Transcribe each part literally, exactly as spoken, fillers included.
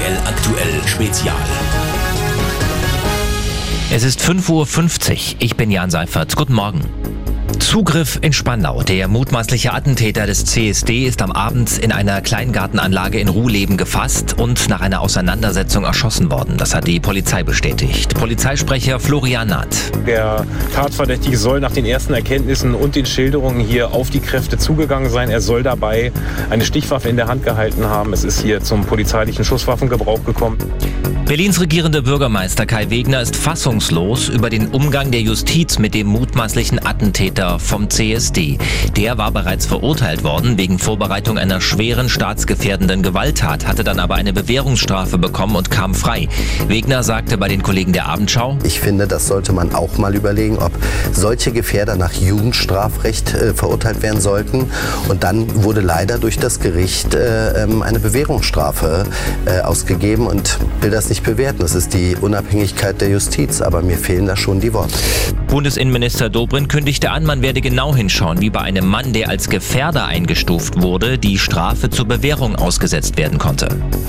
L aktuell Spezial. Es ist fünf Uhr fünfzig. Ich bin Jan Seifert. Guten Morgen. Zugriff in Spandau. Der mutmaßliche Attentäter des C S D ist am Abend in einer Kleingartenanlage in Ruhleben gefasst und nach einer Auseinandersetzung erschossen worden. Das hat die Polizei bestätigt. Polizeisprecher Florian Naht. Der Tatverdächtige soll nach den ersten Erkenntnissen und den Schilderungen hier auf die Kräfte zugegangen sein. Er soll dabei eine Stichwaffe in der Hand gehalten haben. Es ist hier zum polizeilichen Schusswaffengebrauch gekommen. Berlins regierender Bürgermeister Kai Wegner ist fassungslos über den Umgang der Justiz mit dem mutmaßlichen Attentäter vom C S D. Der war bereits verurteilt worden wegen Vorbereitung einer schweren staatsgefährdenden Gewalttat, hatte dann aber eine Bewährungsstrafe bekommen und kam frei. Wegner sagte bei den Kollegen der Abendschau: Ich finde, das sollte man auch mal überlegen, ob solche Gefährder nach Jugendstrafrecht äh, verurteilt werden sollten. Und dann wurde leider durch das Gericht äh, eine Bewährungsstrafe äh, ausgegeben und will das nicht bewerten. Das ist die Unabhängigkeit der Justiz, aber mir fehlen da schon die Worte. Bundesinnenminister Dobrindt kündigte an, man werde genau hinschauen, wie bei einem Mann, der als Gefährder eingestuft wurde, die Strafe zur Bewährung ausgesetzt werden konnte.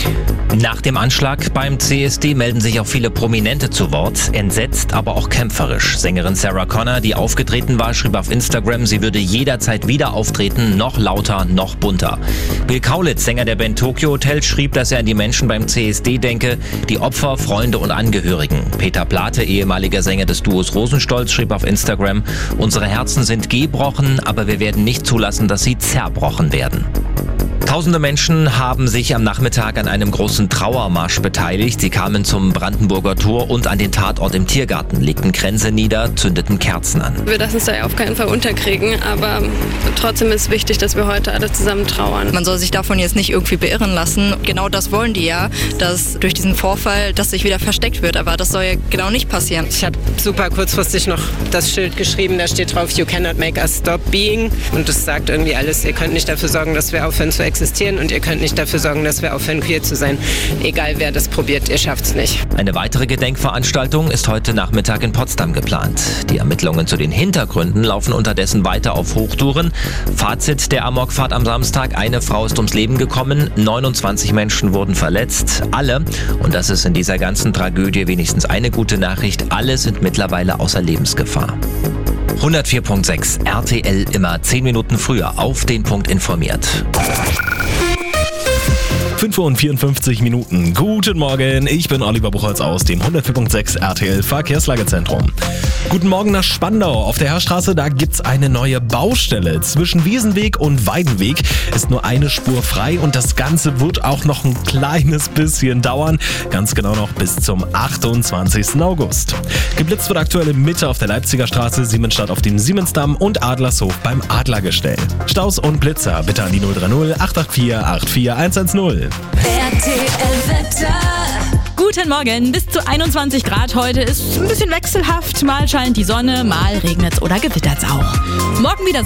Nach dem Anschlag beim C S D melden sich auch viele Prominente zu Wort, entsetzt, aber auch kämpferisch. Sängerin Sarah Connor, die aufgetreten war, schrieb auf Instagram, sie würde jederzeit wieder auftreten, noch lauter, noch bunter. Bill Kaulitz, Sänger der Band Tokyo Hotel, schrieb, dass er an die Menschen beim C S D denke, die Opfer, Freunde und Angehörigen. Peter Plate, ehemaliger Sänger des Duos Rosenstolz, schrieb auf Instagram, unsere Herzen sind gebrochen, aber wir werden nicht zulassen, dass sie zerbrochen werden. Tausende Menschen haben sich am Nachmittag an einem großen Trauermarsch beteiligt. Sie kamen zum Brandenburger Tor und an den Tatort im Tiergarten, legten Kränze nieder, zündeten Kerzen an. Wir lassen es da auf keinen Fall unterkriegen, aber trotzdem ist wichtig, dass wir heute alle zusammen trauern. Man soll sich davon jetzt nicht irgendwie beirren lassen. Genau das wollen die ja, dass durch diesen Vorfall, dass sich wieder versteckt wird. Aber das soll ja genau nicht passieren. Ich habe super kurzfristig noch das Schild geschrieben, da steht drauf, you cannot make us stop being. Und das sagt irgendwie alles, ihr könnt nicht dafür sorgen, dass wir aufhören zu existieren und ihr könnt nicht dafür sorgen, dass wir aufhören queer zu sein. Egal wer das probiert, ihr schafft's nicht. Eine weitere Gedenkveranstaltung ist heute Nachmittag in Potsdam geplant. Die Ermittlungen zu den Hintergründen laufen unterdessen weiter auf Hochtouren. Fazit der Amokfahrt am Samstag: Eine Frau ist ums Leben gekommen, neunundzwanzig Menschen wurden verletzt. Alle, und das ist in dieser ganzen Tragödie wenigstens eine gute Nachricht, alle sind mittlerweile außer Lebensgefahr. hundertvier Komma sechs R T L immer zehn Minuten früher auf den Punkt informiert. fünf Uhr und vierundfünfzig Minuten. Guten Morgen, ich bin Oliver Buchholz aus dem hundertvier Komma sechs R T L Verkehrslagezentrum. Guten Morgen nach Spandau. Auf der Heerstraße, da gibt's eine neue Baustelle. Zwischen Wiesenweg und Weidenweg ist nur eine Spur frei und das Ganze wird auch noch ein kleines bisschen dauern. Ganz genau noch bis zum achtundzwanzigsten August. Geblitzt wird aktuell in Mitte auf der Leipziger Straße, Siemensstadt auf dem Siemensdamm und Adlershof beim Adlergestell. Staus und Blitzer bitte an die null drei null acht acht vier acht vier eins eins null. R T L-Wetter. Guten Morgen, bis zu einundzwanzig Grad heute, ist ein bisschen wechselhaft. Mal scheint die Sonne, mal regnet's oder gewittert's auch. Morgen wieder